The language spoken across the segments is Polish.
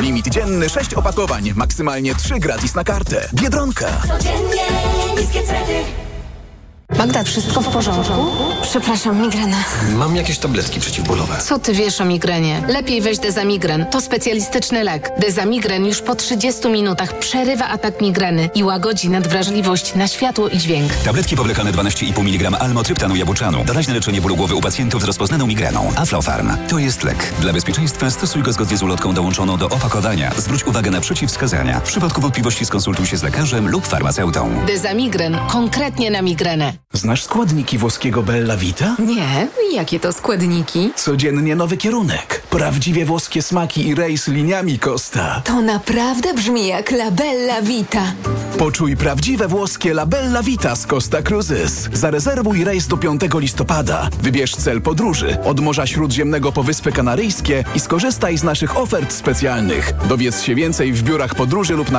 Limit dzienny 6 opakowań, maksymalnie 3 gratis na kartę. Biedronka. Codziennie niskie ceny. Magda, wszystko w porządku? Przepraszam, migrena. Mam jakieś tabletki przeciwbólowe. Co ty wiesz o migrenie? Lepiej weź Dezamigren. To specjalistyczny lek. Dezamigren już po 30 minutach przerywa atak migreny i łagodzi nadwrażliwość na światło i dźwięk. Tabletki powlekane 12,5 mg almotryptanu jabłczanu. Doraźne leczenie bólu głowy u pacjentów z rozpoznaną migreną. Aflofarm. To jest lek. Dla bezpieczeństwa stosuj go zgodnie z ulotką dołączoną do opakowania. Zwróć uwagę na przeciwwskazania. W przypadku wątpliwości skonsultuj się z lekarzem lub farmaceutą. Dezamigren. Konkretnie na migrenę. Znasz składniki włoskiego Bella Vita? Nie? Jakie to składniki? Codziennie nowy kierunek. Prawdziwie włoskie smaki i rejs liniami Costa. To naprawdę brzmi jak La Bella Vita. Poczuj prawdziwe włoskie La Bella Vita z Costa Cruises. Zarezerwuj rejs do 5 listopada. Wybierz cel podróży od Morza Śródziemnego po Wyspy Kanaryjskie i skorzystaj z naszych ofert specjalnych. Dowiedz się więcej w biurach podróży lub na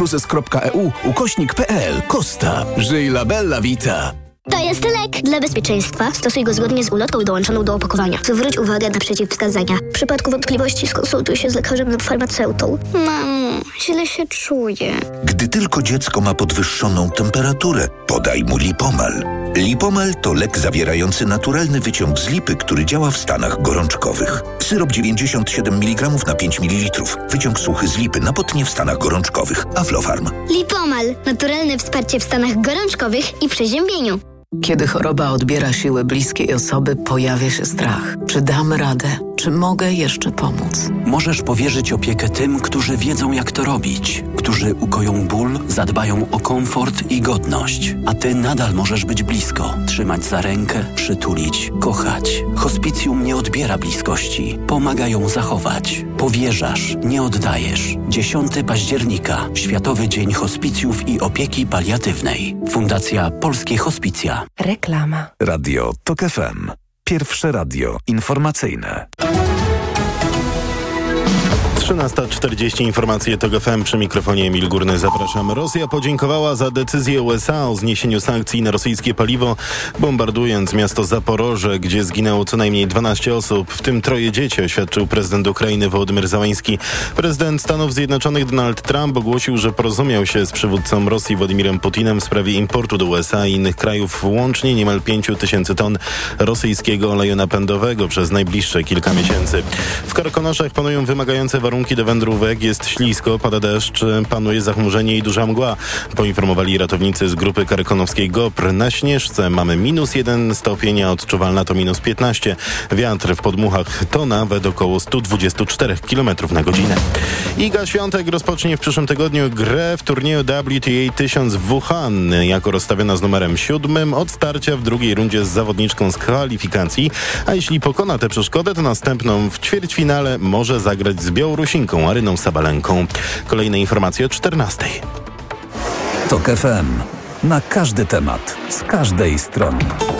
costacruises.eu/pl. Costa. Żyj La Bella Vita. To jest lek dla bezpieczeństwa. Stosuj go zgodnie z ulotką dołączoną do opakowania. Zwróć uwagę na przeciwwskazania. W przypadku wątpliwości skonsultuj się z lekarzem lub farmaceutą. Mamo, źle się czuję. Gdy tylko dziecko ma podwyższoną temperaturę, podaj mu Lipomal. Lipomal to lek zawierający naturalny wyciąg z lipy, który działa w stanach gorączkowych. Syrop 97 mg na 5 ml. Wyciąg suchy z lipy na potnie w stanach gorączkowych. Aflofarm. Lipomal. Naturalne wsparcie w stanach gorączkowych i przeziębieniu. Kiedy choroba odbiera siły bliskiej osoby, pojawia się strach. Czy dam radę? Czy mogę jeszcze pomóc? Możesz powierzyć opiekę tym, którzy wiedzą, jak to robić, którzy ukoją ból, zadbają o komfort i godność, a ty nadal możesz być blisko, trzymać za rękę, przytulić, kochać. Hospicjum nie odbiera bliskości, pomaga ją zachować. Powierzasz, nie oddajesz. 10 października, Światowy Dzień Hospicjów i Opieki Paliatywnej. Fundacja Polskie Hospicja. Reklama. Radio TOK FM. Pierwsze radio informacyjne. 13:40 informacje TOK FM, przy mikrofonie Emil Górny. Zapraszam. Rosja podziękowała za decyzję USA o zniesieniu sankcji na rosyjskie paliwo, bombardując miasto Zaporoże, gdzie zginęło co najmniej 12 osób, w tym 3 dzieci, oświadczył prezydent Ukrainy Wołodymyr Zełański. Prezydent Stanów Zjednoczonych Donald Trump ogłosił, że porozumiał się z przywódcą Rosji Władimirem Putinem w sprawie importu do USA i innych krajów łącznie niemal 5000 ton rosyjskiego oleju napędowego przez najbliższe kilka miesięcy. W Karkonoszach panują wymagające warunki do wędrówek, jest ślisko, pada deszcz, panuje zachmurzenie i duża mgła. Poinformowali ratownicy z grupy karkonoskiej GOPR. Na Śnieżce mamy -1 stopień, a odczuwalna to -15. Wiatr w podmuchach to nawet około 124 km na godzinę. Iga Świątek rozpocznie w przyszłym tygodniu grę w turnieju WTA 1000 w Wuhan. Jako rozstawiona z numerem 7 od starcia w drugiej rundzie z zawodniczką z kwalifikacji, a jeśli pokona tę przeszkodę, to następną w ćwierćfinale może zagrać z Białorusinką Aryną Sabalenką. Kolejne informacje o 14:00. TOK FM. Na każdy temat, z każdej strony.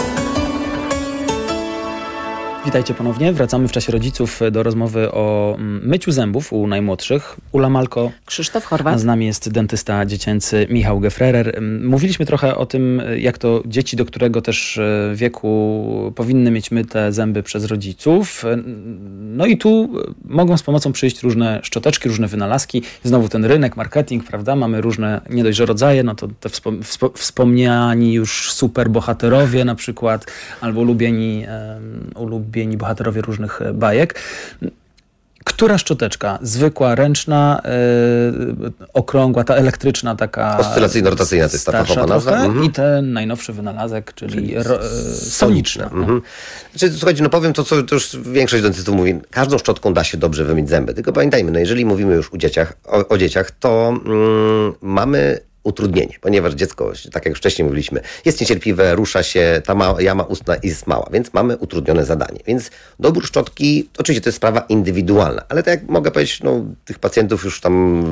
Witajcie ponownie. Wracamy w czasie rodziców do rozmowy o myciu zębów u najmłodszych. Ula Malko. Krzysztof Horwat. Z nami jest dentysta dziecięcy Michał Gefrerer. Mówiliśmy trochę o tym, jak to dzieci, do którego też wieku powinny mieć myte zęby przez rodziców. No i tu mogą z pomocą przyjść różne szczoteczki, różne wynalazki. Znowu ten rynek, marketing, prawda? Mamy różne, nie dość, że rodzaje, no to te wspomniani już superbohaterowie na przykład, albo ulubieni bohaterowie różnych bajek. Która szczoteczka? Zwykła, ręczna, okrągła, ta elektryczna, taka oscylacyjno-rotacyjna, to jest ta fachowa nazwa. I ten najnowszy wynalazek, czyli soniczna. Znaczy, słuchajcie, no powiem to, co to już większość dentystów mówi. Każdą szczotką da się dobrze wymyć zęby. Tylko pamiętajmy, no jeżeli mówimy już o dzieciach, to mamy utrudnienie, ponieważ dziecko, tak jak wcześniej mówiliśmy, jest niecierpliwe, rusza się, ta jama ustna jest mała, więc mamy utrudnione zadanie. Więc dobór szczotki, oczywiście to jest sprawa indywidualna, ale tak jak mogę powiedzieć, no, tych pacjentów już tam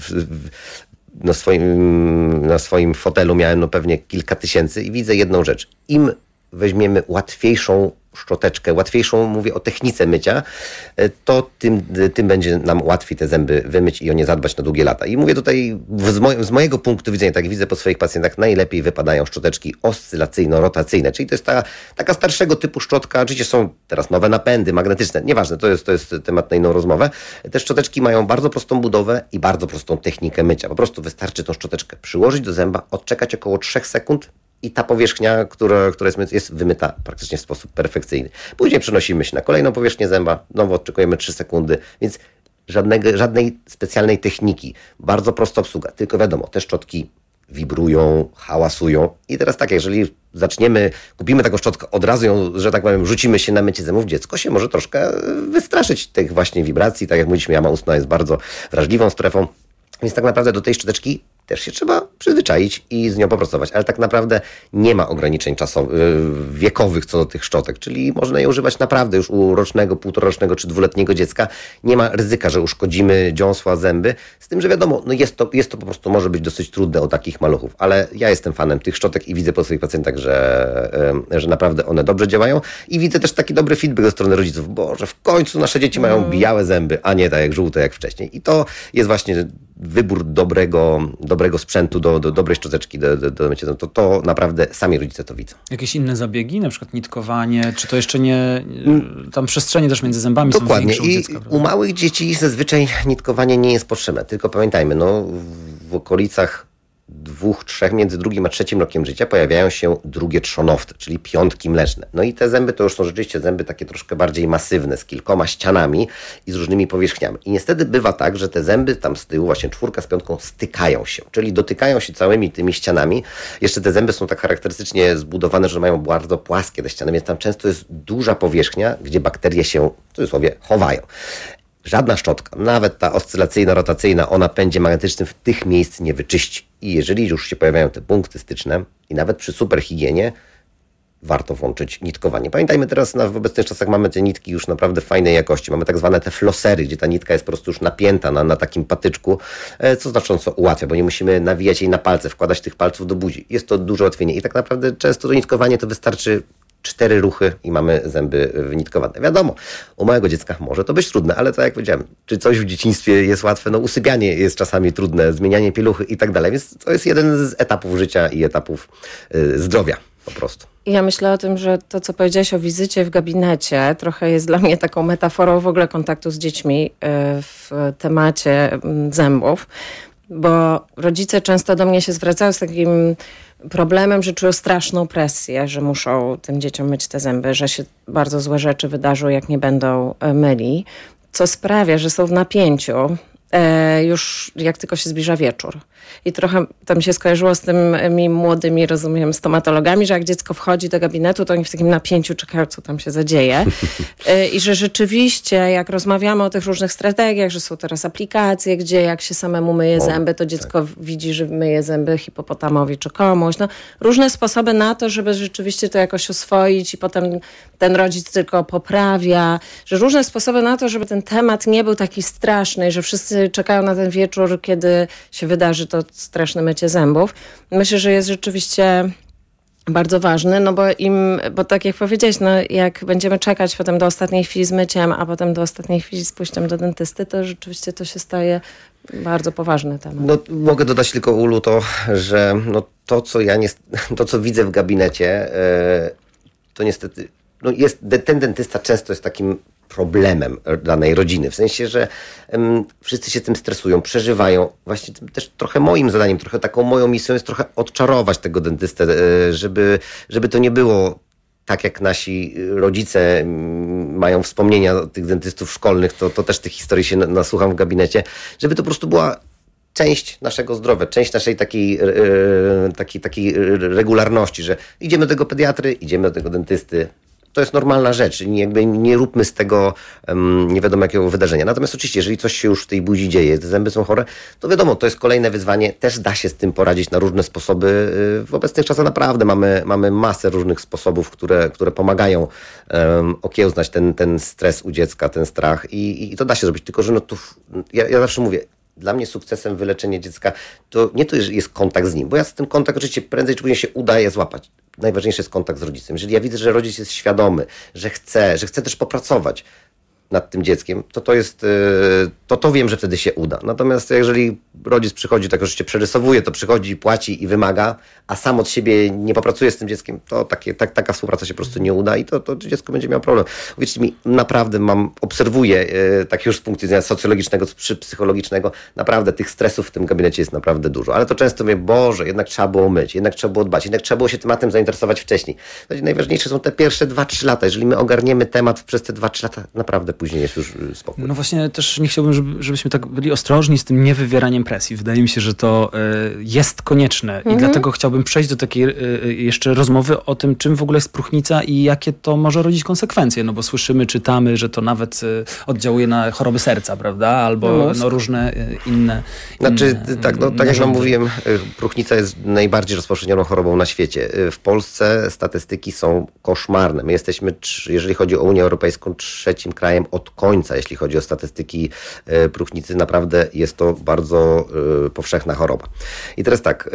na swoim fotelu miałem no pewnie kilka tysięcy i widzę jedną rzecz. Im weźmiemy łatwiejszą szczoteczkę, łatwiejszą, mówię o technice mycia, to tym będzie nam łatwiej te zęby wymyć i o nie zadbać na długie lata. I mówię tutaj z mojego punktu widzenia, tak widzę po swoich pacjentach, najlepiej wypadają szczoteczki oscylacyjno-rotacyjne, czyli to jest taka starszego typu szczotka. Oczywiście są teraz nowe napędy magnetyczne, nieważne, to jest temat na inną rozmowę. Te szczoteczki mają bardzo prostą budowę i bardzo prostą technikę mycia. Po prostu wystarczy tą szczoteczkę przyłożyć do zęba, odczekać około 3 sekund i ta powierzchnia, która jest wymyta praktycznie w sposób perfekcyjny. Później przenosimy się na kolejną powierzchnię zęba, znowu odczekujemy 3 sekundy, więc żadnej specjalnej techniki. Bardzo prosta obsługa, tylko wiadomo, te szczotki wibrują, hałasują i teraz tak, jeżeli kupimy taką szczotkę, od razu ją, że tak powiem, rzucimy się na mycie zębów, dziecko się może troszkę wystraszyć tych właśnie wibracji. Tak jak mówiliśmy, jama ustna jest bardzo wrażliwą strefą, więc tak naprawdę do tej szczoteczki też się trzeba przyzwyczaić i z nią popracować, ale tak naprawdę nie ma ograniczeń wiekowych co do tych szczotek, czyli można je używać naprawdę już u rocznego, półtorocznego czy 2-letniego dziecka. Nie ma ryzyka, że uszkodzimy dziąsła, zęby, z tym, że wiadomo, no jest to po prostu może być dosyć trudne u takich maluchów, ale ja jestem fanem tych szczotek i widzę po swoich pacjentach, że naprawdę one dobrze działają i widzę też taki dobry feedback ze strony rodziców, bo że w końcu nasze dzieci mają białe zęby, a nie tak jak żółte jak wcześniej. I to jest właśnie wybór dobrego sprzętu, do dobrej szczoteczki do mycia zębów. To naprawdę sami rodzice to widzą. Jakieś inne zabiegi, na przykład nitkowanie, czy to jeszcze nie... Tam przestrzenie też między zębami Dokładnie. są większe u dziecka. U małych dzieci zazwyczaj nitkowanie nie jest potrzebne, tylko pamiętajmy, w okolicach 2-3, między 2 a 3 rokiem życia pojawiają się drugie trzonowce, czyli piątki mleczne. No i te zęby to już są rzeczywiście zęby takie troszkę bardziej masywne, z kilkoma ścianami i z różnymi powierzchniami. I niestety bywa tak, że te zęby tam z tyłu, właśnie 4 z 5 stykają się, czyli dotykają się całymi tymi ścianami. Jeszcze te zęby są tak charakterystycznie zbudowane, że mają bardzo płaskie te ściany, więc tam często jest duża powierzchnia, gdzie bakterie się, w cudzysłowie, chowają. Żadna szczotka, nawet ta oscylacyjno-rotacyjna o napędzie magnetycznym w tych miejsc nie wyczyści. I jeżeli już się pojawiają te punkty styczne i nawet przy superhigienie, warto włączyć nitkowanie. Pamiętajmy teraz, w obecnych czasach mamy te nitki już naprawdę fajnej jakości. Mamy tak zwane te flossery, gdzie ta nitka jest po prostu już napięta na takim patyczku, co znacząco ułatwia, bo nie musimy nawijać jej na palce, wkładać tych palców do buzi. Jest to duże ułatwienie i tak naprawdę często to nitkowanie to wystarczy 4 ruchy i mamy zęby wynitkowane. Wiadomo, u małego dziecka może to być trudne, ale tak jak powiedziałem, czy coś w dzieciństwie jest łatwe? No usypianie jest czasami trudne, zmienianie pieluchy i tak dalej, więc to jest jeden z etapów życia i etapów zdrowia po prostu. Ja myślę o tym, że to, co powiedziałeś o wizycie w gabinecie, trochę jest dla mnie taką metaforą w ogóle kontaktu z dziećmi w temacie zębów, bo rodzice często do mnie się zwracają z takim problemem, że czują straszną presję, że muszą tym dzieciom myć te zęby, że się bardzo złe rzeczy wydarzą, jak nie będą myli, co sprawia, że są w napięciu już jak tylko się zbliża wieczór. I trochę tam się skojarzyło z tymi młodymi, rozumiem, stomatologami, że jak dziecko wchodzi do gabinetu, to oni w takim napięciu czekają, co tam się zadzieje. I że rzeczywiście, jak rozmawiamy o tych różnych strategiach, że są teraz aplikacje, gdzie jak się samemu myje zęby, to dziecko widzi, że myje zęby hipopotamowi czy komuś. No, różne sposoby na to, żeby rzeczywiście to jakoś oswoić i potem ten rodzic tylko poprawia. Że różne sposoby na to, żeby ten temat nie był taki straszny, że wszyscy czekają na ten wieczór, kiedy się wydarzy to straszne mycie zębów. Myślę, że jest rzeczywiście bardzo ważny, no bo tak jak powiedziałeś, no jak będziemy czekać potem do ostatniej chwili z myciem, a potem do ostatniej chwili z pójściem do dentysty, to rzeczywiście to się staje bardzo poważny temat. No, mogę dodać tylko, Ulu, to, że to, co widzę w gabinecie, to niestety, ten dentysta często jest takim problemem danej rodziny. W sensie, że wszyscy się tym stresują, przeżywają. Właśnie też trochę moim zadaniem, trochę taką moją misją jest trochę odczarować tego dentystę, żeby to nie było tak, jak nasi rodzice mają wspomnienia tych dentystów szkolnych, to też tych historii się nasłucham w gabinecie, żeby to po prostu była część naszego zdrowia, część naszej takiej regularności, że idziemy do tego pediatry, idziemy do tego dentysty. To jest normalna rzecz. Jakby nie róbmy z tego nie wiadomo jakiego wydarzenia. Natomiast oczywiście, jeżeli coś się już w tej buzi dzieje, te zęby są chore, to wiadomo, to jest kolejne wyzwanie. Też da się z tym poradzić na różne sposoby. W obecnych czasach naprawdę mamy masę różnych sposobów, które pomagają okiełznać ten stres u dziecka, ten strach i to da się zrobić. Tylko, że ja zawsze mówię, dla mnie sukcesem wyleczenia dziecka to nie to, że jest kontakt z nim, bo ja ten kontakt oczywiście prędzej czy później się udaje złapać. najważniejszy jest kontakt z rodzicem. Jeżeli ja widzę, że rodzic jest świadomy, że chce też popracować nad tym dzieckiem, to wiem, że wtedy się uda. Natomiast jeżeli rodzic przychodzi, tak oczywiście przerysowuje, to przychodzi, płaci i wymaga, a sam od siebie nie popracuje z tym dzieckiem, to taka współpraca się po prostu nie uda i to dziecko będzie miało problem. Uwierzcie mi, naprawdę obserwuję, tak już z punktu widzenia socjologicznego czy psychologicznego, naprawdę tych stresów w tym gabinecie jest naprawdę dużo. Ale to często mówię, Boże, jednak trzeba było myć, jednak trzeba było dbać, jednak trzeba było się tematem zainteresować wcześniej. Najważniejsze są te pierwsze 2-3 lata. Jeżeli my ogarniemy temat przez te 2-3 lata, naprawdę później jest już spokój. No właśnie też nie chciałbym, żebyśmy tak byli ostrożni z tym niewywieraniem presji. Wydaje mi się, że to jest konieczne i dlatego chciałbym przejść do takiej jeszcze rozmowy o tym, czym w ogóle jest próchnica i jakie to może rodzić konsekwencje, no bo słyszymy, czytamy, że to nawet oddziałuje na choroby serca, prawda? Albo różne inne tak jak wam mówiłem, próchnica jest najbardziej rozpowszechnioną chorobą na świecie. W Polsce statystyki są koszmarne. My jesteśmy, jeżeli chodzi o Unię Europejską, 3. krajem od końca, jeśli chodzi o statystyki próchnicy. Naprawdę jest to bardzo powszechna choroba. I teraz tak,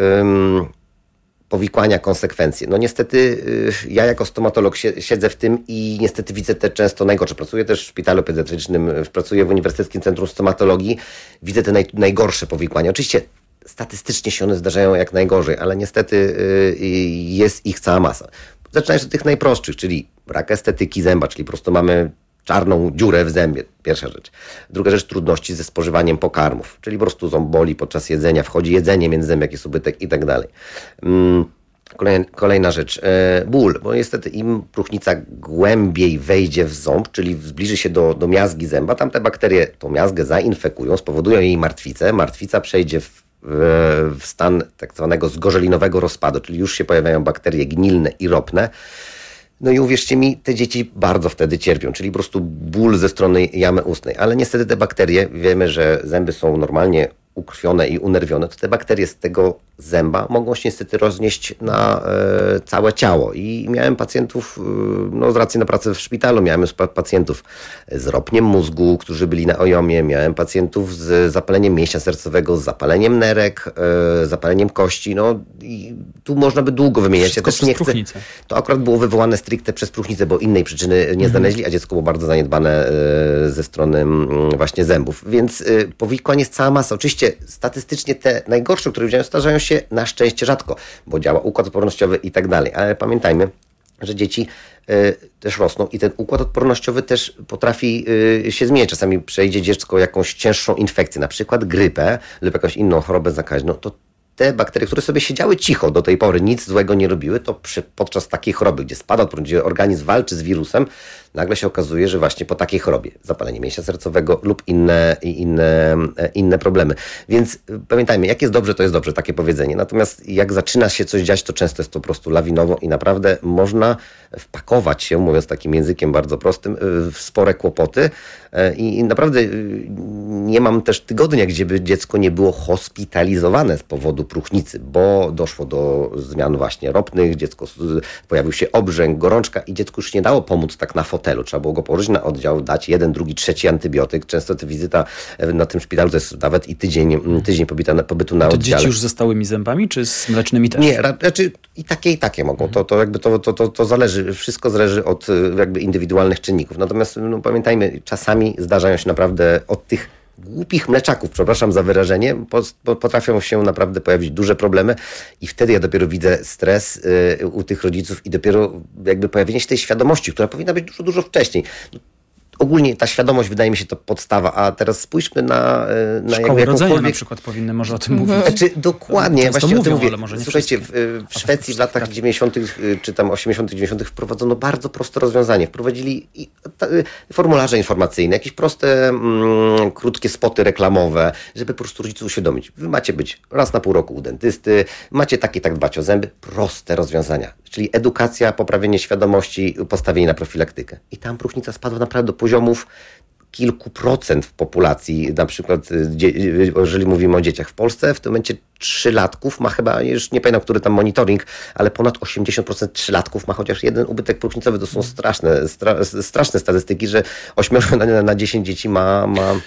powikłania, konsekwencje. No niestety ja jako stomatolog siedzę w tym i niestety widzę te często najgorsze. Pracuję też w szpitalu pediatrycznym, pracuję w Uniwersyteckim Centrum Stomatologii. Widzę te najgorsze powikłania. Oczywiście statystycznie się one zdarzają jak najgorzej, ale niestety jest ich cała masa. Zaczynając od tych najprostszych, czyli brak estetyki zęba, czyli po prostu mamy czarną dziurę w zębie, pierwsza rzecz. Druga rzecz, trudności ze spożywaniem pokarmów, czyli po prostu ząb boli podczas jedzenia, wchodzi jedzenie między zęby, jakiś ubytek i tak dalej. Kolejna rzecz, ból, bo niestety im próchnica głębiej wejdzie w ząb, czyli zbliży się do miazgi zęba, tam te bakterie tą miazgę zainfekują, spowodują jej martwicę, martwica przejdzie w stan tak zwanego zgorzelinowego rozpadu, czyli już się pojawiają bakterie gnilne i ropne. No i uwierzcie mi, te dzieci bardzo wtedy cierpią, czyli po prostu ból ze strony jamy ustnej. Ale niestety te bakterie, wiemy, że zęby są normalnie ukrwione i unerwione, to te bakterie z tego zęba mogą się niestety roznieść na całe ciało. I miałem pacjentów, z racji na pracę w szpitalu, miałem już pacjentów z ropniem mózgu, którzy byli na ojomie, miałem pacjentów z zapaleniem mięśnia sercowego, z zapaleniem nerek, zapaleniem kości. No i tu można by długo wymieniać. Wszystko ja też nie chcę. To akurat było wywołane stricte przez próchnicę, bo innej przyczyny nie znaleźli, a dziecko było bardzo zaniedbane ze strony właśnie zębów. Więc powikłań jest cała masa. Oczywiście statystycznie te najgorsze, które widziałem, zdarzają się na szczęście rzadko, bo działa układ odpornościowy i tak dalej. Ale pamiętajmy, że dzieci też rosną i ten układ odpornościowy też potrafi się zmieniać. Czasami przejdzie dziecko jakąś cięższą infekcję, na przykład grypę lub jakąś inną chorobę zakaźną, to te bakterie, które sobie siedziały cicho do tej pory, nic złego nie robiły, to podczas takiej choroby, gdzie spada odporność, gdzie organizm walczy z wirusem, nagle się okazuje, że właśnie po takiej chorobie, zapalenie mięśnia sercowego lub inne problemy. Więc pamiętajmy, jak jest dobrze, to jest dobrze, takie powiedzenie. Natomiast jak zaczyna się coś dziać, to często jest to po prostu lawinowo i naprawdę można wpakować się, mówiąc takim językiem bardzo prostym, w spore kłopoty i naprawdę nie mam też tygodnia, gdzie by dziecko nie było hospitalizowane z powodu próchnicy, bo doszło do zmian właśnie ropnych, pojawił się obrzęk, gorączka i dziecku już nie dało pomóc tak na fotelu. Trzeba było go położyć na oddział, dać 1, 2, 3 antybiotyk. Często ta wizyta na tym szpitalu to jest nawet i tydzień pobytu na oddziale. To dzieci już ze stałymi zębami, czy z mlecznymi też? Nie, raczej i takie mogą. To zależy, wszystko zależy od jakby indywidualnych czynników. Natomiast pamiętajmy, czasami zdarzają się naprawdę od tych głupich mleczaków, przepraszam za wyrażenie, potrafią się naprawdę pojawić duże problemy i wtedy ja dopiero widzę stres u tych rodziców i dopiero jakby pojawienie się tej świadomości, która powinna być dużo, dużo wcześniej. Ogólnie ta świadomość, wydaje mi się, to podstawa, a teraz spójrzmy na szkoły rodzenia na przykład powinny może o tym mówić. Dokładnie, właśnie mówią, o tym mówię. Ale może nie Słuchajcie, w Szwecji w latach 90. czy tam 80., 90. wprowadzono bardzo proste rozwiązanie. Wprowadzili formularze informacyjne, jakieś proste, krótkie spoty reklamowe, żeby po prostu rodziców uświadomić. Wy macie być raz na pół roku u dentysty, macie tak dbać o zęby. Proste rozwiązania. Czyli edukacja, poprawienie świadomości, postawienie na profilaktykę. I tam próchnica spadła naprawdę do poziomów kilku procent w populacji, na przykład jeżeli mówimy o dzieciach w Polsce, w tym momencie 3-latków ma chyba, już nie pamiętam, który tam monitoring, ale ponad 80% 3-latków ma chociaż jeden ubytek próchnicowy. To są straszne statystyki, że 8 na 10 dzieci ma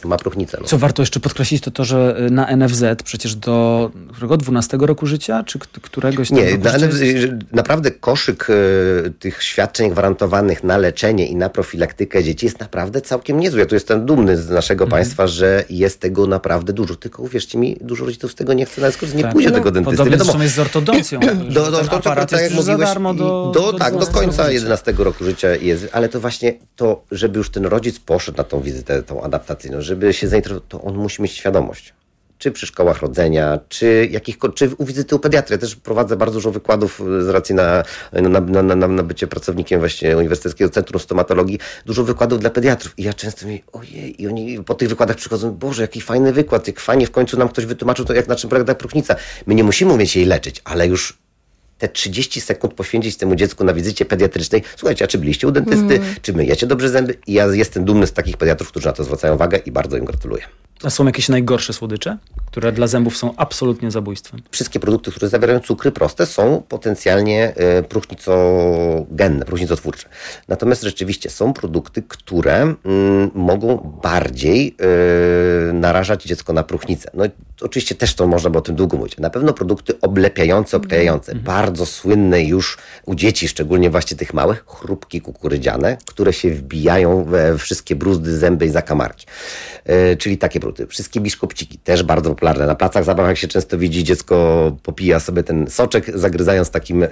ma próchnicę. No. Co warto jeszcze podkreślić, to że na NFZ przecież do którego 12 roku życia, czy któregoś tam Nie, na NFZ, naprawdę koszyk tych świadczeń gwarantowanych na leczenie i na profilaktykę dzieci jest naprawdę całkiem niezły. Ja tu jestem dumny z naszego państwa, że jest tego naprawdę dużo. Tylko uwierzcie mi, dużo rodziców z tego nie chce, nie pójdzie do tego dentysty. Podobnie zresztą jest z ortodoncją. Tak jak mówiłeś, do końca 11 roku życia jest, ale to właśnie to, żeby już ten rodzic poszedł na tą wizytę, tą adaptacyjną, żeby się zainteresował, to on musi mieć świadomość. Czy przy szkołach rodzenia, czy u wizyty u pediatry. Ja też prowadzę bardzo dużo wykładów z racji na bycie pracownikiem właśnie Uniwersyteckiego Centrum Stomatologii. Dużo wykładów dla pediatrów. I ja często mówię, ojej, i oni po tych wykładach przychodzą, Boże, jaki fajny wykład, jak fajnie w końcu nam ktoś wytłumaczył to, na czym polega próchnica. My nie musimy umieć jej leczyć, ale już te 30 sekund poświęcić temu dziecku na wizycie pediatrycznej. Słuchajcie, a czy byliście u dentysty? Czy myjecie dobrze zęby? I ja jestem dumny z takich pediatrów, którzy na to zwracają uwagę i bardzo im gratuluję. A są jakieś najgorsze słodycze, które dla zębów są absolutnie zabójstwem? Wszystkie produkty, które zawierają cukry proste, są potencjalnie próchnicogenne, próchnicotwórcze. Natomiast rzeczywiście są produkty, które mogą bardziej narażać dziecko na próchnicę. No oczywiście też to można by o tym długo mówić. Na pewno produkty oblepiające, obklejające. Bardzo słynne już u dzieci, szczególnie właśnie tych małych, chrupki kukurydziane, które się wbijają we wszystkie bruzdy, zęby i zakamarki. Czyli takie produkty. Wszystkie biszkopciki, też bardzo popularne. Na placach zabaw, jak się często widzi, dziecko popija sobie ten soczek, zagryzając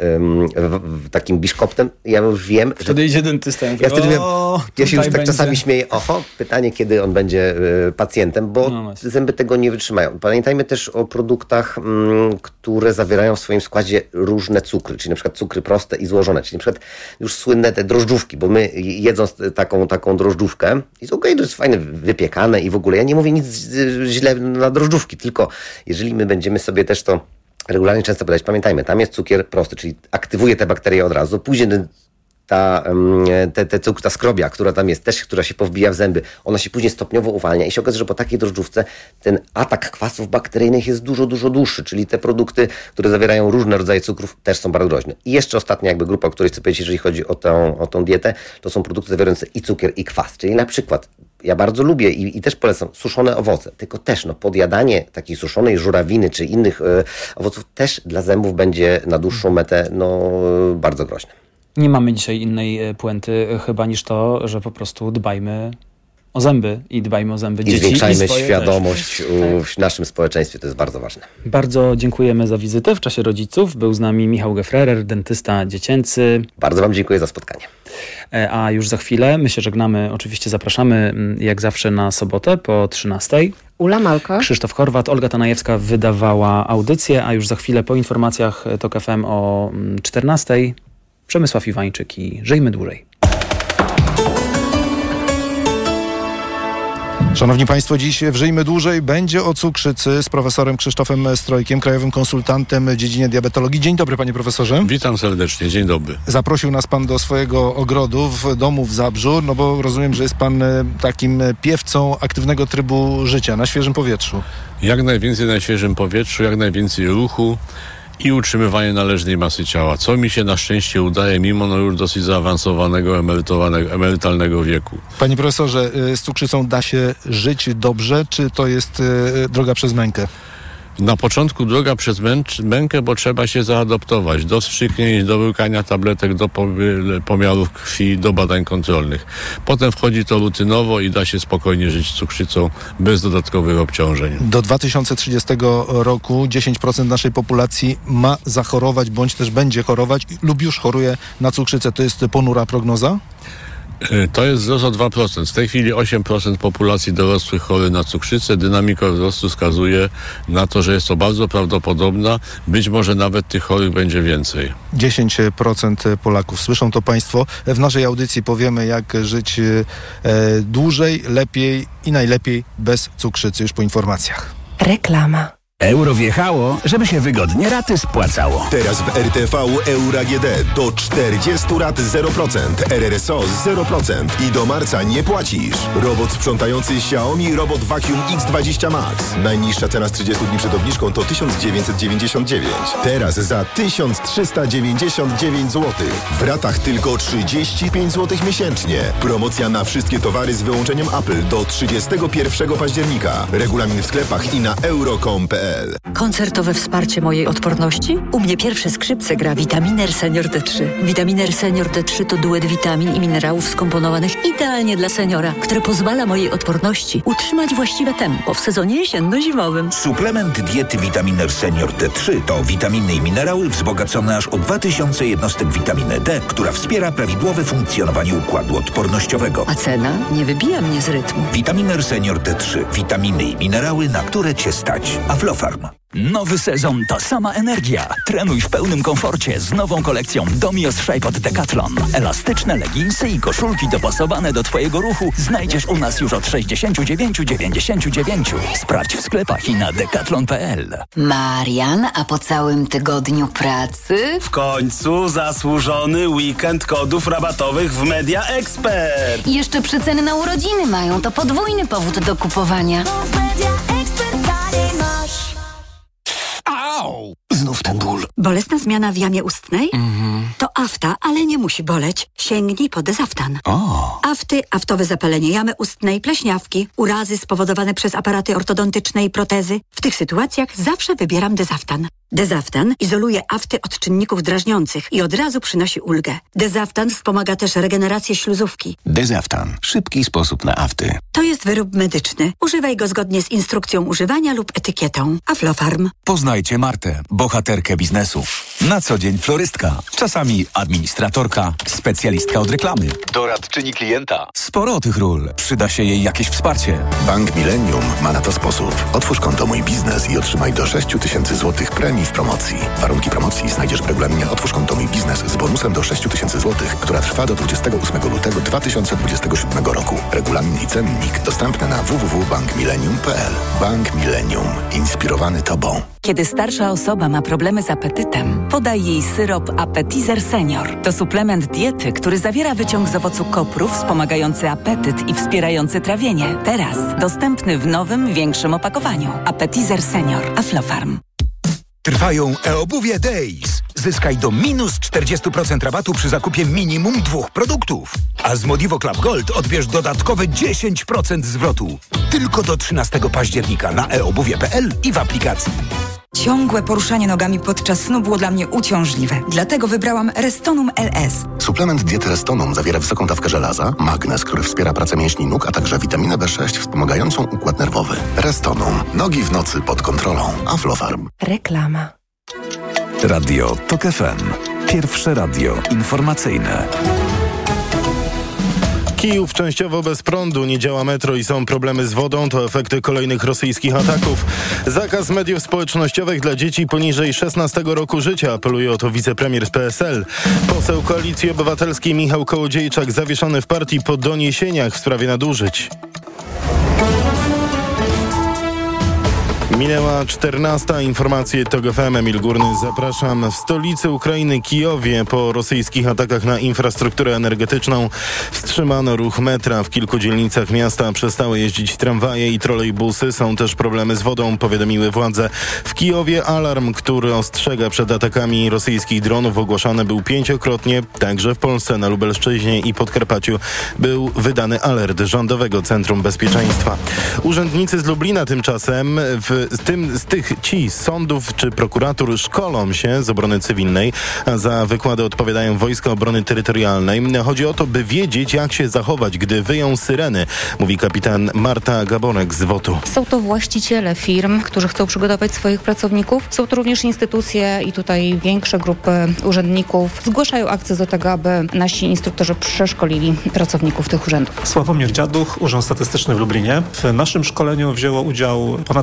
takim biszkoptem. Ja już wiem, wtedy idzie dentysta. Ja się już tak czasami śmieję. Pytanie, kiedy on będzie pacjentem, bo zęby tego nie wytrzymają. Pamiętajmy też o produktach, które zawierają w swoim składzie różne cukry, czyli na przykład cukry proste i złożone, czyli na przykład już słynne te drożdżówki, bo my jedząc taką drożdżówkę, jest okej, to jest fajne, wypiekane i w ogóle, ja nie mówię nic źle na drożdżówki, tylko jeżeli my będziemy sobie też to regularnie często podać, pamiętajmy, tam jest cukier prosty, czyli aktywuje te bakterie od razu, później ta skrobia, która tam jest, też która się powbija w zęby, ona się później stopniowo uwalnia i się okazuje, że po takiej drożdżówce ten atak kwasów bakteryjnych jest dużo, dużo dłuższy, czyli te produkty, które zawierają różne rodzaje cukrów, też są bardzo groźne. I jeszcze ostatnia grupa, o której chcę powiedzieć, jeżeli chodzi o tą dietę, to są produkty zawierające i cukier, i kwas, czyli na przykład ja bardzo lubię i też polecam suszone owoce, tylko też podjadanie takiej suszonej żurawiny czy innych owoców też dla zębów będzie na dłuższą metę bardzo groźne. Nie mamy dzisiaj innej puenty chyba niż to, że po prostu dbajmy o zęby i dbajmy o zęby dzieci. I zwiększajmy świadomość w naszym społeczeństwie, to jest bardzo ważne. Bardzo dziękujemy za wizytę w czasie rodziców. Był z nami Michał Gefrerer, dentysta dziecięcy. Bardzo wam dziękuję za spotkanie. A już za chwilę my się żegnamy. Oczywiście zapraszamy jak zawsze na sobotę po 13:00. Ula Malko. Krzysztof Horwat, Olga Tanajewska wydawała audycję, a już za chwilę po informacjach TOK FM o 14:00 Przemysław Iwańczyk i Żyjmy dłużej. Szanowni Państwo, dziś w Żyjmy dłużej będzie o cukrzycy z profesorem Krzysztofem Strojkiem, krajowym konsultantem w dziedzinie diabetologii. Dzień dobry, panie profesorze. Witam serdecznie, dzień dobry. Zaprosił nas pan do swojego ogrodu w domu w Zabrzu, bo rozumiem, że jest pan takim piewcą aktywnego trybu życia na świeżym powietrzu. Jak najwięcej na świeżym powietrzu, jak najwięcej ruchu i utrzymywanie należnej masy ciała, co mi się na szczęście udaje mimo już dosyć zaawansowanego emerytalnego wieku. Panie profesorze, z cukrzycą da się żyć dobrze, czy to jest droga przez mękę? Na początku droga przez mękę, bo trzeba się zaadoptować do wstrzyknięć, do łykania tabletek, do pomiarów krwi, do badań kontrolnych. Potem wchodzi to rutynowo i da się spokojnie żyć z cukrzycą bez dodatkowych obciążeń. Do 2030 roku 10% naszej populacji ma zachorować, bądź też będzie chorować lub już choruje na cukrzycę. To jest ponura prognoza? To jest wzrost o 2%. W tej chwili 8% populacji dorosłych chory na cukrzycę. Dynamika wzrostu wskazuje na to, że jest to bardzo prawdopodobna. Być może nawet tych chorych będzie więcej. 10% Polaków. Słyszą to Państwo. W naszej audycji powiemy, jak żyć dłużej, lepiej i najlepiej bez cukrzycy. Już po informacjach. Reklama. Euro wjechało, żeby się wygodnie raty spłacało. Teraz w RTV Euro AGD do 40 rat 0%, RRSO 0% i do marca nie płacisz. Robot sprzątający Xiaomi Robot Vacuum X20 Max. Najniższa cena z 30 dni przed obniżką to 1999. Teraz za 1399 zł. W ratach tylko 35 zł miesięcznie. Promocja na wszystkie towary z wyłączeniem Apple do 31 października. Regulamin w sklepach i na euro.com.pl. Koncertowe wsparcie mojej odporności? U mnie pierwsze skrzypce gra Vitaminer Senior D3. Vitaminer Senior D3 to duet witamin i minerałów skomponowanych idealnie dla seniora, które pozwala mojej odporności utrzymać właściwe tempo w sezonie jesienno-zimowym. Suplement diety Vitaminer Senior D3 to witaminy i minerały wzbogacone aż o 2000 jednostek witaminy D, która wspiera prawidłowe funkcjonowanie układu odpornościowego. A cena nie wybija mnie z rytmu. Vitaminer Senior D3. Witaminy i minerały, na które Cię stać. Aflofarm. Nowy sezon to sama energia. Trenuj w pełnym komforcie z nową kolekcją Domios Shape od Decathlon. Elastyczne leginsy i koszulki dopasowane do Twojego ruchu znajdziesz u nas już od 69,99. Sprawdź w sklepach i na decathlon.pl. Marian, a po całym tygodniu pracy? W końcu zasłużony weekend kodów rabatowych w Media Expert. I jeszcze przeceny na urodziny mają, to podwójny powód do kupowania. Au! Znów ten ból. Bolesna zmiana w jamie ustnej? To afta, ale nie musi boleć. Sięgnij po Dezaftan. Afty, aftowe zapalenie jamy ustnej, pleśniawki, urazy spowodowane przez aparaty ortodontyczne i protezy. W tych sytuacjach zawsze wybieram Dezaftan. Dezaftan izoluje afty od czynników drażniących i od razu przynosi ulgę. Dezaftan wspomaga też regenerację śluzówki. Dezaftan. Szybki sposób na afty. To jest wyrób medyczny. Używaj go zgodnie z instrukcją używania lub etykietą. Aflofarm. Poznajcie Martę, bohaterkę biznesu. Na co dzień florystka, czasami administratorka, specjalistka od reklamy, doradczyni klienta. Sporo tych ról. Przyda się jej jakieś wsparcie. Bank Millennium ma na to sposób. Otwórz konto Mój Biznes i otrzymaj do 6 000 zł premii w promocji. Warunki promocji znajdziesz w regulaminie Otwórz konto Mój Biznes z bonusem do 6 000 zł, która trwa do 28 lutego 2027 roku. Regulamin i cennik dostępne na www.bankmillennium.pl. Bank Millennium. Inspirowany Tobą. Kiedy starsza osoba ma problemy z apetytem, podaj jej syrop Appetizer Senior. To suplement diety, który zawiera wyciąg z owocu koprów wspomagający apetyt i wspierający trawienie. Teraz dostępny w nowym, większym opakowaniu. Appetizer Senior. Aflofarm. Trwają e-obuwie Days. Zyskaj do minus 40% rabatu przy zakupie minimum 2 produktów. A z Modivo Club Gold odbierz dodatkowe 10% zwrotu. Tylko do 13 października na eobuwie.pl i w aplikacji. Ciągłe poruszanie nogami podczas snu było dla mnie uciążliwe. Dlatego wybrałam Restonum LS. Suplement diety Restonum zawiera wysoką dawkę żelaza, magnez, który wspiera pracę mięśni nóg, a także witaminę B6 wspomagającą układ nerwowy. Restonum. Nogi w nocy pod kontrolą. Aflofarm. Reklama. Radio TOK FM. Pierwsze radio informacyjne. Kijów częściowo bez prądu, nie działa metro i są problemy z wodą. To efekty kolejnych rosyjskich ataków. Zakaz mediów społecznościowych dla dzieci poniżej 16 roku życia. Apeluje o to wicepremier z PSL. Poseł Koalicji Obywatelskiej Michał Kołodziejczak zawieszony w partii po doniesieniach w sprawie nadużyć. Minęła 14. Informacje TOK FM. Emil Górny, zapraszam. W stolicy Ukrainy, Kijowie, po rosyjskich atakach na infrastrukturę energetyczną wstrzymano ruch metra. W kilku dzielnicach miasta przestały jeździć tramwaje i trolejbusy. Są też problemy z wodą, powiadomiły władze. W Kijowie alarm, który ostrzega przed atakami rosyjskich dronów, ogłaszany był 5-krotnie. Także w Polsce, na Lubelszczyźnie i Podkarpaciu był wydany alert Rządowego Centrum Bezpieczeństwa. Urzędnicy z Lublina tymczasem z sądów czy prokuratur szkolą się z obrony cywilnej, a za wykłady odpowiadają Wojska Obrony Terytorialnej. Chodzi o to, by wiedzieć, jak się zachować, gdy wyją syreny, mówi kapitan Marta Gabonek z WOT-u. Są to właściciele firm, którzy chcą przygotować swoich pracowników. Są to również instytucje i tutaj większe grupy urzędników zgłaszają akcje do tego, aby nasi instruktorzy przeszkolili pracowników tych urzędów. Sławomir Dziaduch, Urząd Statystyczny w Lublinie. W naszym szkoleniu wzięło udział ponad 100 osób.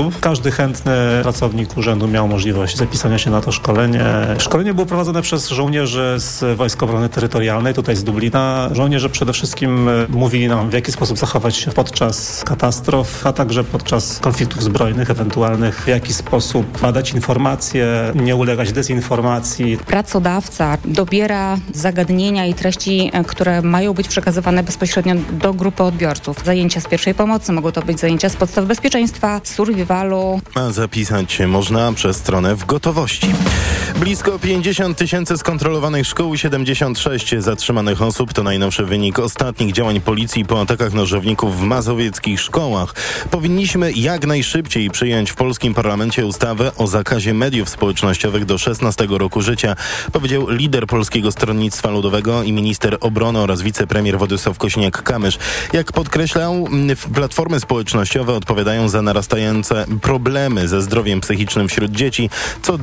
odbiorców. Każdy chętny pracownik urzędu miał możliwość zapisania się na to szkolenie. Szkolenie było prowadzone przez żołnierzy z Wojsk Obrony Terytorialnej, tutaj z Dublina. Żołnierze przede wszystkim mówili nam, w jaki sposób zachować się podczas katastrof, a także podczas konfliktów zbrojnych ewentualnych, w jaki sposób badać informacje, nie ulegać dezinformacji. Pracodawca dobiera zagadnienia i treści, które mają być przekazywane bezpośrednio do grupy odbiorców. Zajęcia z pierwszej pomocy, mogą to być zajęcia z podstaw bezpieczeństwa, survivalu. A zapisać się można przez stronę w gotowości. Blisko 50 000 skontrolowanych szkół, 76 zatrzymanych osób to najnowszy wynik ostatnich działań policji po atakach nożowników w mazowieckich szkołach. Powinniśmy jak najszybciej przyjąć w polskim parlamencie ustawę o zakazie mediów społecznościowych do 16 roku życia, powiedział lider Polskiego Stronnictwa Ludowego i minister obrony oraz wicepremier Władysław Kosiniak-Kamysz. Jak podkreślał, platformy społecznościowe odpowiadają za narastające problemy ze zdrowiem psychicznym wśród dzieci, co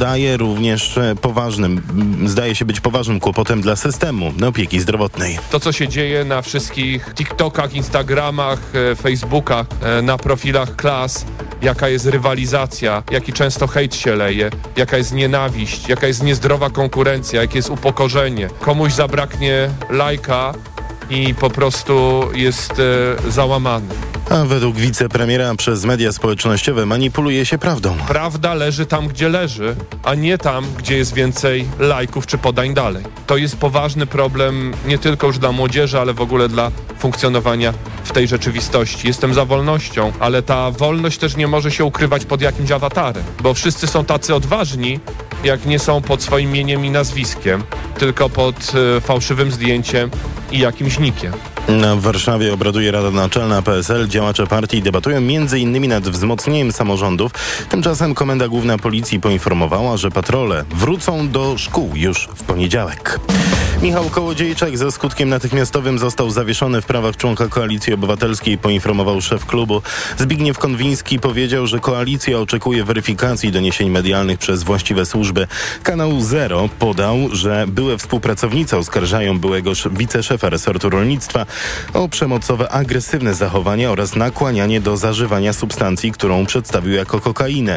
zdaje się być poważnym kłopotem dla systemu opieki zdrowotnej. To, co się dzieje na wszystkich TikTokach, Instagramach, Facebookach, na profilach klas, jaka jest rywalizacja, jaki często hejt się leje, jaka jest nienawiść, jaka jest niezdrowa konkurencja, jakie jest upokorzenie. Komuś zabraknie lajka i po prostu jest załamany. A według wicepremiera przez media społecznościowe manipuluje się prawdą. Prawda leży tam, gdzie leży, a nie tam, gdzie jest więcej lajków czy podań dalej. To jest poważny problem nie tylko już dla młodzieży, ale w ogóle dla funkcjonowania w tej rzeczywistości. Jestem za wolnością, ale ta wolność też nie może się ukrywać pod jakimś awatarem, bo wszyscy są tacy odważni, jak nie są pod swoim imieniem i nazwiskiem, tylko pod fałszywym zdjęciem i jakimś nikiem. W Warszawie obraduje Rada Naczelna PSL. Działacze partii debatują m.in. nad wzmocnieniem samorządów. Tymczasem Komenda Główna Policji poinformowała, że patrole wrócą do szkół już w poniedziałek. Michał Kołodziejczak ze skutkiem natychmiastowym został zawieszony w prawach członka Koalicji Obywatelskiej, poinformował szef klubu. Zbigniew Konwiński powiedział, że koalicja oczekuje weryfikacji doniesień medialnych przez właściwe służby. Kanał Zero podał, że były współpracownicy oskarżają byłego wiceszefa resortu rolnictwa o przemocowe, agresywne zachowanie oraz nakłanianie do zażywania substancji, którą przedstawił jako kokainę.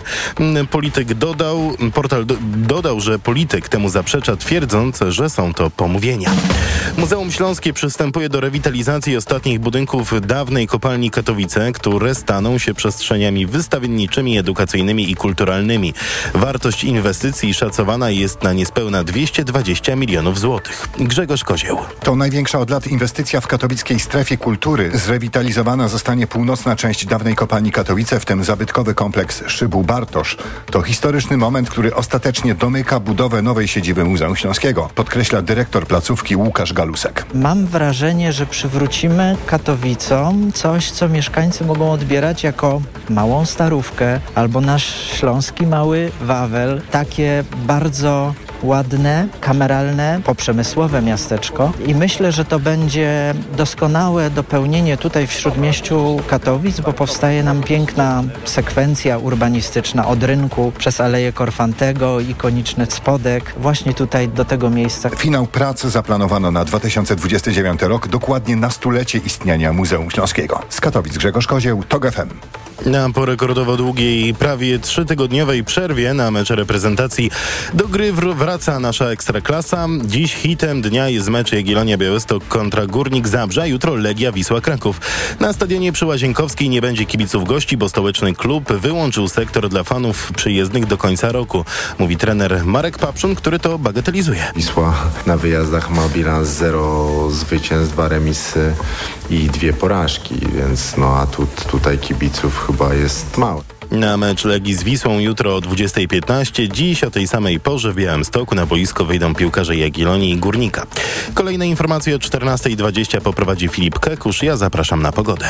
Portal dodał, że polityk temu zaprzecza, twierdząc, że są to pomówienia. Muzeum Śląskie przystępuje do rewitalizacji ostatnich budynków dawnej kopalni Katowice, które staną się przestrzeniami wystawienniczymi, edukacyjnymi i kulturalnymi. Wartość inwestycji szacowana jest na niespełna 220 milionów złotych. Grzegorz Kozieł. To największa od lat inwestycja w katowickiej strefie kultury. Zrewitalizowana zostanie północna część dawnej kopalni Katowice, w tym zabytkowy kompleks Szybu Bartosz. To historyczny moment, który ostatecznie domyka budowę nowej siedziby Muzeum Śląskiego, podkreśla dyrektor placówki Łukasz Galusek. Mam wrażenie, że przywrócimy Katowicom coś, co mieszkańcy mogą odbierać jako małą Starówkę albo nasz śląski mały Wawel. Takie bardzo ładne, kameralne, poprzemysłowe miasteczko i myślę, że to będzie doskonałe dopełnienie tutaj w śródmieściu Katowic, bo powstaje nam piękna sekwencja urbanistyczna od rynku przez Aleję Korfantego, ikoniczny Spodek, właśnie tutaj do tego miejsca. Finał pracy zaplanowano na 2029 rok, dokładnie na stulecie istnienia Muzeum Śląskiego. Z Katowic Grzegorz Kozieł, TOG FM. Po rekordowo długiej, prawie 3-tygodniowej przerwie na mecz reprezentacji do gry wraca nasza Ekstraklasa. Dziś hitem dnia jest mecz Jagiellonia Białystok kontra Górnik Zabrze, jutro Legia Wisła Kraków. Na stadionie przy Łazienkowskiej nie będzie kibiców gości, bo stołeczny klub wyłączył sektor dla fanów przyjezdnych do końca roku. Mówi trener Marek Papszun, który to bagatelizuje. Wisła na wyjazdach ma bilans 0 zwycięstw, 2 remisy i 2 porażki, więc tutaj kibiców chyba jest mało. Na mecz Legii z Wisłą jutro o 20:15. Dziś o tej samej porze w Białymstoku na boisko wyjdą piłkarze Jagiellonii i Górnika. Kolejne informacje o 14:20 poprowadzi Filip Kekusz. Ja zapraszam na pogodę.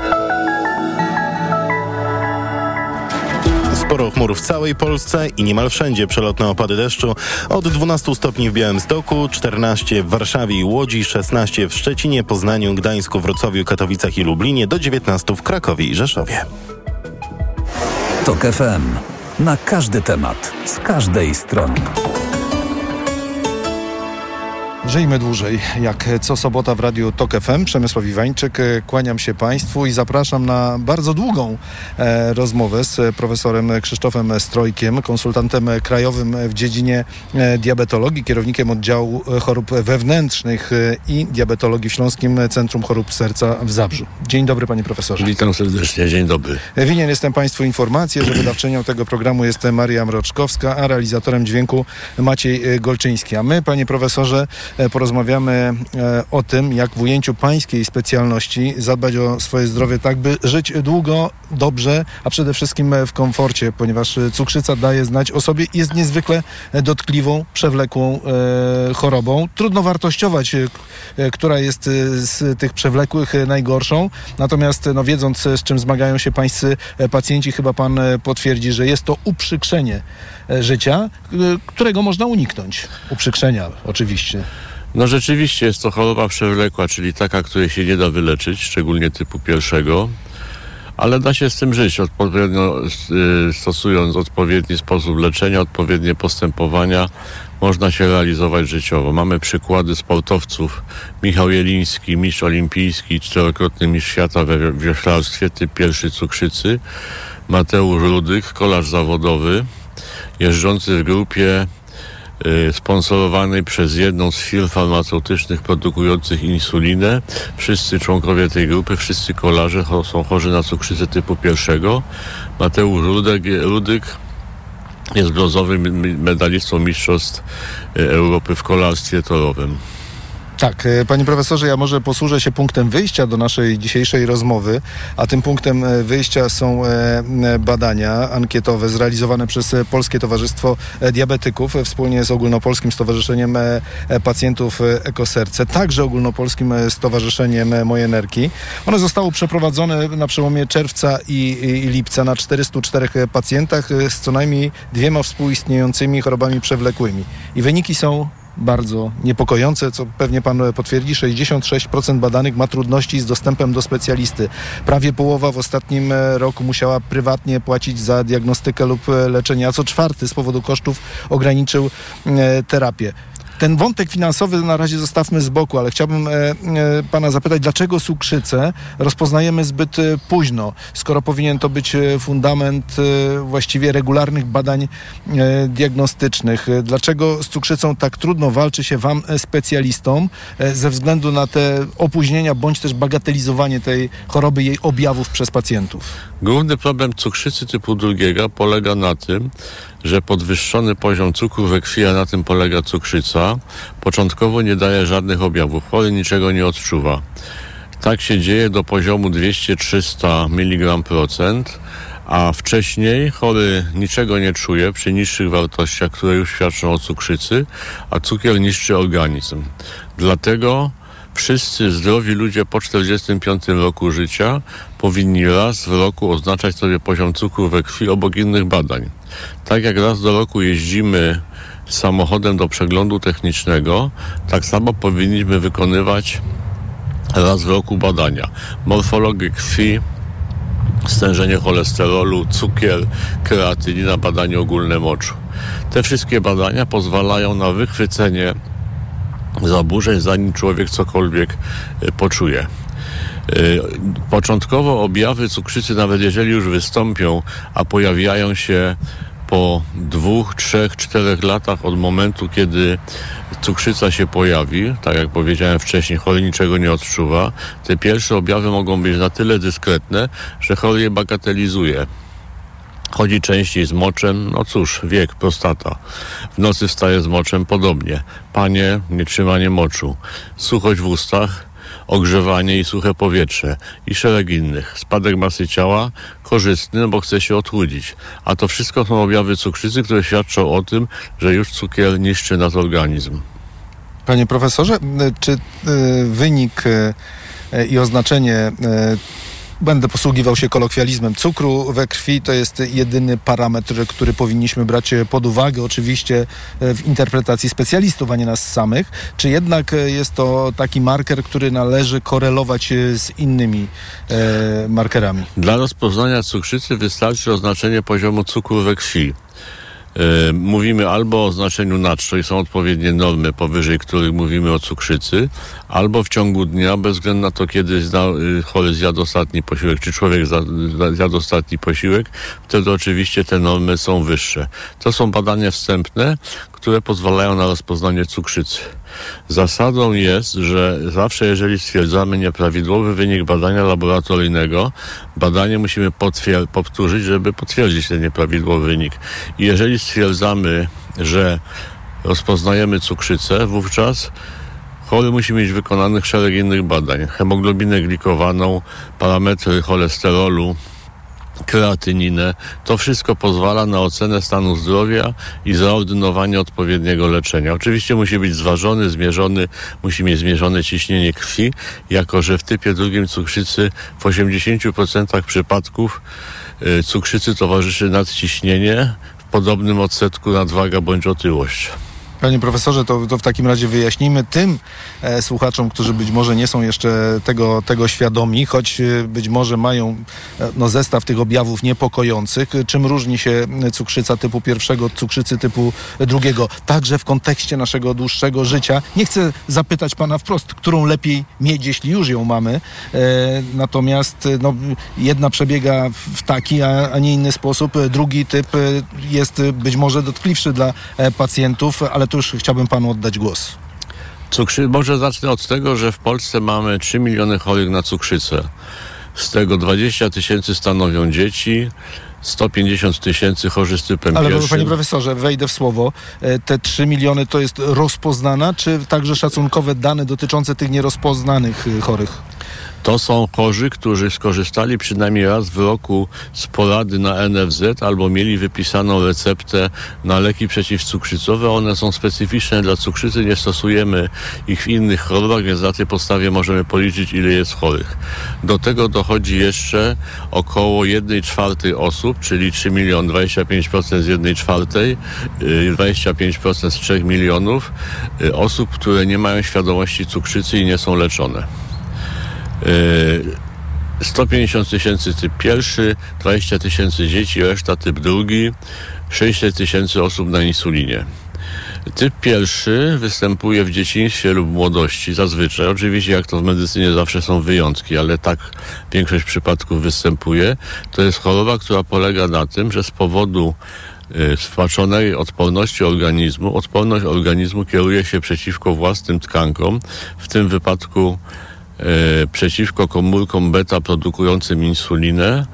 Sporo chmur w całej Polsce i niemal wszędzie przelotne opady deszczu. Od 12 stopni w Białymstoku, 14 w Warszawie i Łodzi, 16 w Szczecinie, Poznaniu, Gdańsku, Wrocławiu, Katowicach i Lublinie, do 19 w Krakowie i Rzeszowie. TOG FM. Na każdy temat, z każdej strony. Żyjmy dłużej, jak co sobota w Radiu TOK FM. Przemysław Iwańczyk, kłaniam się Państwu i zapraszam na bardzo długą rozmowę z profesorem Krzysztofem Strojkiem, konsultantem krajowym w dziedzinie diabetologii, kierownikiem oddziału chorób wewnętrznych i diabetologii w Śląskim Centrum Chorób Serca w Zabrzu. Dzień dobry, panie profesorze. Witam serdecznie, dzień dobry. Winien jestem Państwu informację, że wydawczynią tego programu jest Maria Mroczkowska, a realizatorem dźwięku Maciej Golczyński. A my, panie profesorze, porozmawiamy o tym, jak w ujęciu pańskiej specjalności zadbać o swoje zdrowie tak, by żyć długo, dobrze, a przede wszystkim w komforcie, ponieważ cukrzyca daje znać o sobie i jest niezwykle dotkliwą, przewlekłą chorobą. Trudno wartościować, która jest z tych przewlekłych najgorszą, natomiast wiedząc, z czym zmagają się pańscy pacjenci, chyba pan potwierdzi, że jest to uprzykrzenie życia, którego można uniknąć. Uprzykrzenia oczywiście. No rzeczywiście jest to choroba przewlekła, czyli taka, której się nie da wyleczyć, szczególnie typu pierwszego, ale da się z tym żyć, odpowiednio stosując odpowiedni sposób leczenia, odpowiednie postępowania, można się realizować życiowo. Mamy przykłady sportowców. Michał Jeliński, mistrz olimpijski, 4-krotny mistrz świata we wioślarstwie, typ pierwszy cukrzycy. Mateusz Rudyk, kolarz zawodowy, jeżdżący w grupie sponsorowanej przez jedną z firm farmaceutycznych produkujących insulinę. Wszyscy członkowie tej grupy, wszyscy kolarze są chorzy na cukrzycę typu pierwszego. Mateusz Rudyk jest brązowym medalistą mistrzostw Europy w kolarstwie torowym. Tak, panie profesorze, ja może posłużę się punktem wyjścia do naszej dzisiejszej rozmowy, a tym punktem wyjścia są badania ankietowe zrealizowane przez Polskie Towarzystwo Diabetyków wspólnie z Ogólnopolskim Stowarzyszeniem Pacjentów Ekoserce, także Ogólnopolskim Stowarzyszeniem Moje-Nerki. One zostało przeprowadzone na przełomie czerwca i lipca na 404 pacjentach z co najmniej 2 współistniejącymi chorobami przewlekłymi. I wyniki są bardzo niepokojące, co pewnie pan potwierdzi. 66% badanych ma trudności z dostępem do specjalisty. Prawie połowa w ostatnim roku musiała prywatnie płacić za diagnostykę lub leczenie, a co 4 z powodu kosztów ograniczył terapię. Ten wątek finansowy na razie zostawmy z boku, ale chciałbym pana zapytać, dlaczego cukrzycę rozpoznajemy zbyt późno, skoro powinien to być fundament właściwie regularnych badań diagnostycznych. Dlaczego z cukrzycą tak trudno walczy się wam, specjalistom, ze względu na te opóźnienia, bądź też bagatelizowanie tej choroby, jej objawów przez pacjentów? Główny problem cukrzycy typu 2 polega na tym, że podwyższony poziom cukru we krwi, a na tym polega cukrzyca, początkowo nie daje żadnych objawów. Chory niczego nie odczuwa. Tak się dzieje do poziomu 200-300 mg%, a wcześniej chory niczego nie czuje przy niższych wartościach, które już świadczą o cukrzycy, a cukier niszczy organizm. Dlatego wszyscy zdrowi ludzie po 45 roku życia powinni raz w roku oznaczać sobie poziom cukru we krwi obok innych badań. Tak jak raz do roku jeździmy samochodem do przeglądu technicznego, tak samo powinniśmy wykonywać raz w roku badania. Morfologię krwi, stężenie cholesterolu, cukier, kreatynina, badanie ogólne moczu. Te wszystkie badania pozwalają na wychwycenie zaburzeń, zanim człowiek cokolwiek poczuje. Początkowo objawy cukrzycy, nawet jeżeli już wystąpią, a pojawiają się po 2, 3, 4 latach od momentu, kiedy cukrzyca się pojawi, tak jak powiedziałem wcześniej, chory niczego nie odczuwa, te pierwsze objawy mogą być na tyle dyskretne, że chory je bagatelizuje. Chodzi częściej z moczem, no cóż, wiek, prostata. W nocy wstaje z moczem, podobnie. Panie, nietrzymanie moczu. Suchość w ustach, ogrzewanie i suche powietrze i szereg innych. Spadek masy ciała, korzystny, no bo chce się odchudzić. A to wszystko są objawy cukrzycy, które świadczą o tym, że już cukier niszczy nasz organizm. Panie profesorze, czy wynik i oznaczenie, będę posługiwał się kolokwializmem, cukru we krwi to jest jedyny parametr, który powinniśmy brać pod uwagę, oczywiście w interpretacji specjalistów, a nie nas samych, czy jednak jest to taki marker, który należy korelować z innymi markerami? Dla rozpoznania cukrzycy wystarczy oznaczenie poziomu cukru we krwi. Mówimy albo o znaczeniu nadto i są odpowiednie normy, powyżej których mówimy o cukrzycy, albo w ciągu dnia, bez względu na to, kiedy chory zjadł ostatni posiłek, czy człowiek zjadł ostatni posiłek, wtedy oczywiście te normy są wyższe. To są badania wstępne, które pozwalają na rozpoznanie cukrzycy. Zasadą jest, że zawsze jeżeli stwierdzamy nieprawidłowy wynik badania laboratoryjnego, badanie musimy powtórzyć, żeby potwierdzić ten nieprawidłowy wynik. I jeżeli stwierdzamy, że rozpoznajemy cukrzycę, wówczas chory musi mieć wykonanych szereg innych badań. Hemoglobinę glikowaną, parametry cholesterolu, kreatyninę. To wszystko pozwala na ocenę stanu zdrowia i zaordynowanie odpowiedniego leczenia. Oczywiście musi być zważony, zmierzony, musi mieć zmierzone ciśnienie krwi, jako że w typie drugim cukrzycy w 80% przypadków cukrzycy towarzyszy nadciśnienie, w podobnym odsetku nadwaga bądź otyłość. Panie profesorze, to w takim razie wyjaśnijmy tym słuchaczom, którzy być może nie są jeszcze tego świadomi, choć być może mają zestaw tych objawów niepokojących, czym różni się cukrzyca typu 1 od cukrzycy typu 2, także w kontekście naszego dłuższego życia. Nie chcę zapytać pana wprost, którą lepiej mieć, jeśli już ją mamy, natomiast jedna przebiega w taki, a nie inny sposób, drugi typ jest być może dotkliwszy dla pacjentów, ale to już chciałbym panu oddać głos. Może zacznę od tego, że w Polsce mamy 3 miliony chorych na cukrzycę. Z tego 20 000 stanowią dzieci, 150 000 chorzy z typem Ale pierwszym. panie profesorze, wejdę w słowo. Te 3 miliony to jest rozpoznana, czy także szacunkowe dane dotyczące tych nierozpoznanych chorych? To są chorzy, którzy skorzystali przynajmniej raz w roku z porady na NFZ albo mieli wypisaną receptę na leki przeciwcukrzycowe. One są specyficzne dla cukrzycy, nie stosujemy ich w innych chorobach, więc na tej podstawie możemy policzyć, ile jest chorych. Do tego dochodzi jeszcze około 1/4 osób, czyli 3 miliony, 25% z 1/4, 25% z 3 milionów osób, które nie mają świadomości cukrzycy i nie są leczone. 150 000 typ 1, 20 000 dzieci, reszta typ 2, 600 000 osób na insulinie. Typ 1 występuje w dzieciństwie lub młodości zazwyczaj. Oczywiście jak to w medycynie zawsze są wyjątki, ale tak większość przypadków występuje. To jest choroba, która polega na tym, że z powodu stłaczonej odporności organizmu, odporność organizmu kieruje się przeciwko własnym tkankom, w tym wypadku przeciwko komórkom beta produkującym insulinę.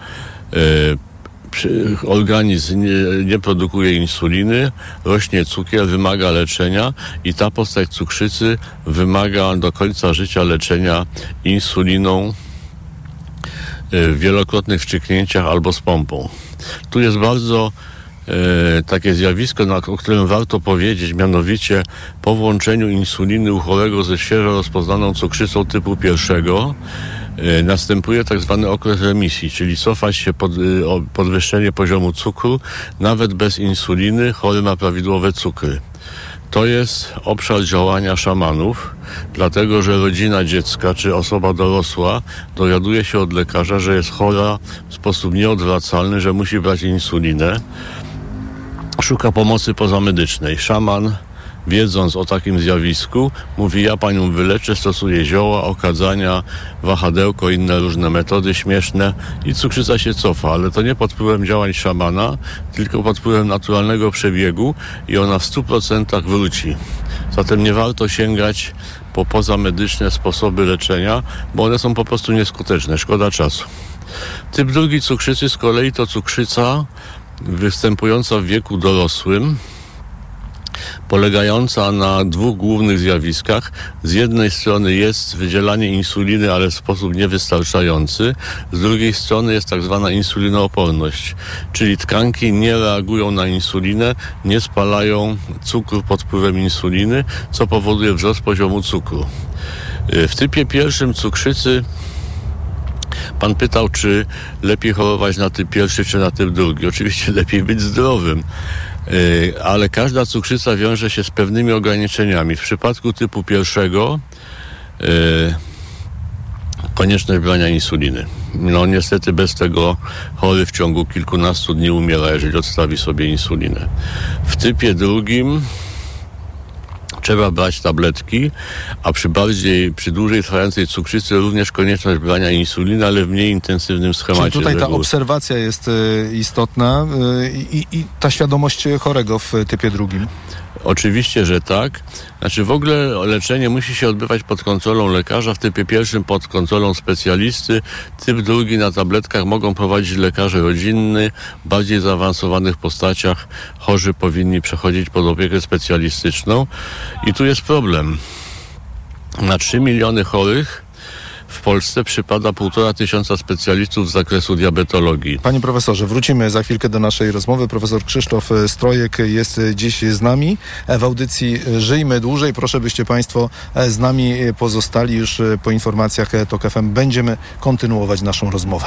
Organizm nie produkuje insuliny, rośnie cukier, wymaga leczenia i ta postać cukrzycy wymaga do końca życia leczenia insuliną w wielokrotnych wstrzyknięciach albo z pompą. Tu jest bardzo takie zjawisko, o którym warto powiedzieć, mianowicie po włączeniu insuliny u chorego ze świeżo rozpoznaną cukrzycą typu 1 następuje tak zwany okres remisji, czyli cofa się podwyższenie poziomu cukru. Nawet bez insuliny chory ma prawidłowe cukry. To jest obszar działania szamanów, dlatego że rodzina dziecka czy osoba dorosła dowiaduje się od lekarza, że jest chora w sposób nieodwracalny, że musi brać insulinę. Szuka pomocy pozamedycznej. Szaman, wiedząc o takim zjawisku, mówi: ja panią wyleczę, stosuję zioła, okadzania, wahadełko, inne różne metody śmieszne i cukrzyca się cofa, ale to nie pod wpływem działań szamana, tylko pod wpływem naturalnego przebiegu i ona w 100% wróci. Zatem nie warto sięgać po pozamedyczne sposoby leczenia, bo one są po prostu nieskuteczne, szkoda czasu. Typ 2 cukrzycy z kolei to cukrzyca występująca w wieku dorosłym, polegająca na 2 głównych zjawiskach. Z jednej strony jest wydzielanie insuliny, ale w sposób niewystarczający. Z drugiej strony jest tak zwana insulinooporność, czyli tkanki nie reagują na insulinę, nie spalają cukru pod wpływem insuliny, co powoduje wzrost poziomu cukru. W typie 1 cukrzycy pan pytał, czy lepiej chorować na typ 1 czy na typ 2. Oczywiście lepiej być zdrowym, ale każda cukrzyca wiąże się z pewnymi ograniczeniami. W przypadku typu 1 Konieczność brania insuliny. No niestety bez tego chory w ciągu kilkunastu dni umiera, jeżeli odstawi sobie insulinę. W typie drugim trzeba brać tabletki, a przy dłużej trwającej cukrzycy również konieczność brania insuliny, ale w mniej intensywnym schemacie. Czyli tutaj ta obserwacja jest istotna i ta świadomość chorego w typie drugim. Oczywiście, że tak. Znaczy w ogóle leczenie musi się odbywać pod kontrolą lekarza, w typie pierwszym pod kontrolą specjalisty, typ drugi na tabletkach mogą prowadzić lekarze rodzinny, w bardziej zaawansowanych postaciach chorzy powinni przechodzić pod opiekę specjalistyczną i tu jest problem. Na 3 miliony chorych w Polsce przypada 1,5 tysiąca specjalistów z zakresu diabetologii. Panie profesorze, wrócimy za chwilkę do naszej rozmowy. Profesor Krzysztof Strojek jest dziś z nami w audycji Żyjmy Dłużej. Proszę, byście Państwo z nami pozostali. Już po informacjach TOK FM będziemy kontynuować naszą rozmowę.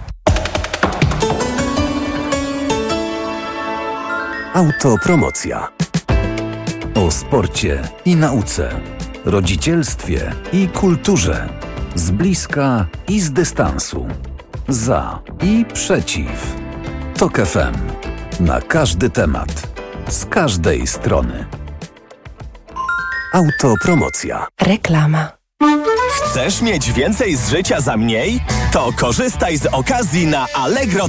Autopromocja. O sporcie i nauce, rodzicielstwie i kulturze. Z bliska i z dystansu. Za i przeciw. TOK FM. Na każdy temat. Z każdej strony. Autopromocja. Reklama. Chcesz mieć więcej z życia za mniej? To korzystaj z okazji na Allegro